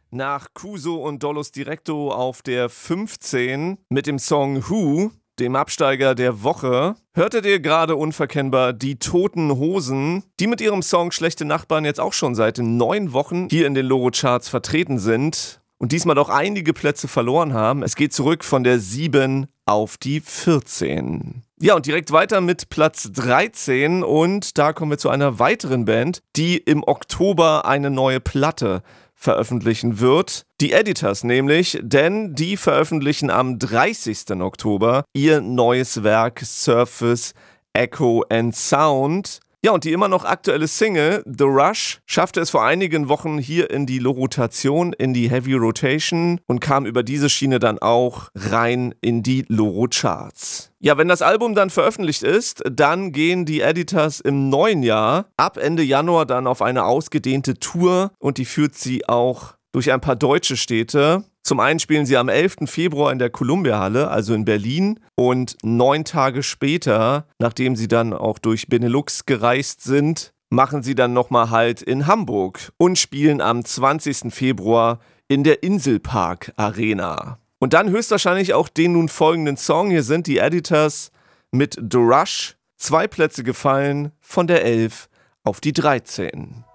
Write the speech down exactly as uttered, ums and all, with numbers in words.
Nach Kuso und Dollos Directo auf der fünfzehn mit dem Song Who, dem Absteiger der Woche, hörtet ihr gerade unverkennbar die Toten Hosen, die mit ihrem Song Schlechte Nachbarn jetzt auch schon seit neun Wochen hier in den Loro-Charts vertreten sind und diesmal doch einige Plätze verloren haben. Es geht zurück von der sieben auf die vierzehn. Ja, und direkt weiter mit Platz dreizehn und da kommen wir zu einer weiteren Band, die im Oktober eine neue Platte veröffentlichen wird. Die Editors nämlich, denn die veröffentlichen am dreißigsten Oktober ihr neues Werk Surface, Echo and Sound. Ja, und die immer noch aktuelle Single, The Rush, schaffte es vor einigen Wochen hier in die Loro-Rotation, in die Heavy Rotation und kam über diese Schiene dann auch rein in die Loro-Charts. Ja, wenn das Album dann veröffentlicht ist, dann gehen die Editors im neuen Jahr ab Ende Januar dann auf eine ausgedehnte Tour und die führt sie auch durch ein paar deutsche Städte. Zum einen spielen sie am elften Februar in der Columbia-Halle, also in Berlin, und neun Tage später, nachdem sie dann auch durch Benelux gereist sind, machen sie dann nochmal Halt in Hamburg und spielen am zwanzigsten Februar in der Inselpark Arena. Und dann höchstwahrscheinlich auch den nun folgenden Song. Hier sind die Editors mit The Rush. Zwei Plätze gefallen von der elf auf die dreizehn.